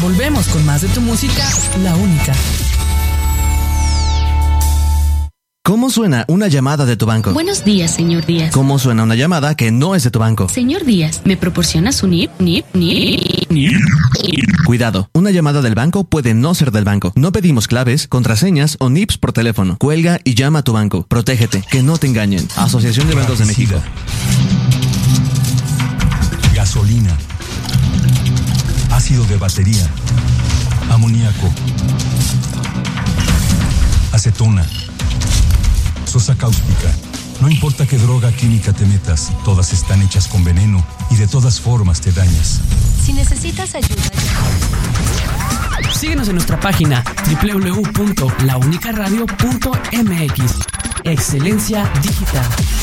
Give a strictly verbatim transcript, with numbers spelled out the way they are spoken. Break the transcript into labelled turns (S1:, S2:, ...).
S1: Volvemos con más de tu música, La Única.
S2: ¿Cómo suena una llamada de tu banco?
S3: Buenos días, señor Díaz.
S2: ¿Cómo suena una llamada que no es de tu banco?
S3: Señor Díaz, ¿me proporciona su N I P? N I P, N I P.
S2: Cuidado, una llamada del banco puede no ser del banco. No pedimos claves, contraseñas o N I Ps por teléfono. Cuelga y llama a tu banco. Protégete, que no te engañen. Asociación de Bancos de México.
S4: Gasolina. Ácido de batería. Amoníaco. Acetona. Sosa cáustica. No importa qué droga química te metas, todas están hechas con veneno y de todas formas te dañas.
S5: Si necesitas ayuda...
S1: Síguenos en nuestra página doble u doble u doble u punto la única radio punto m x. Excelencia digital.